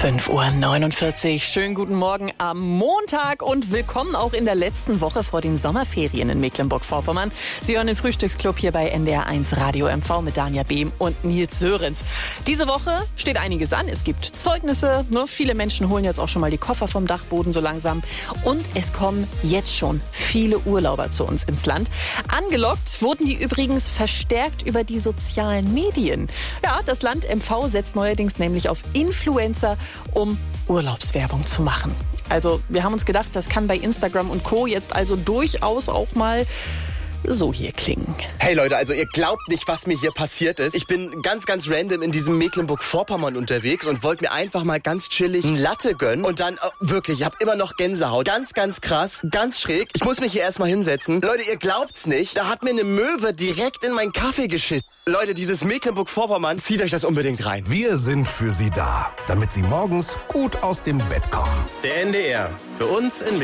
5:49 Uhr. Schönen guten Morgen am Montag und willkommen auch in der letzten Woche vor den Sommerferien in Mecklenburg-Vorpommern. Sie hören den Frühstücksclub hier bei NDR1 Radio MV mit Danja Behm und Nils Sörenz. Diese Woche steht einiges an. Es gibt Zeugnisse. Viele Menschen holen jetzt auch schon mal die Koffer vom Dachboden so langsam. Und es kommen jetzt schon viele Urlauber zu uns ins Land. Angelockt wurden die übrigens verstärkt über die sozialen Medien. Ja, das Land MV setzt neuerdings nämlich auf Influencer, um Urlaubswerbung zu machen. Also wir haben uns gedacht, das kann bei Instagram und Co. jetzt also durchaus auch mal so hier klingen. Hey Leute, also ihr glaubt nicht, was mir hier passiert ist. Ich bin ganz random in diesem Mecklenburg-Vorpommern unterwegs und wollte mir einfach mal ganz chillig ein Latte gönnen. Und dann, wirklich, ich habe immer noch Gänsehaut. Ganz krass, ganz schräg. Ich muss mich hier erstmal hinsetzen. Leute, ihr glaubt's nicht, da hat mir eine Möwe direkt in meinen Kaffee geschissen. Leute, dieses Mecklenburg-Vorpommern, zieht euch das unbedingt rein. Wir sind für Sie da, damit Sie morgens gut aus dem Bett kommen. Der NDR, für uns in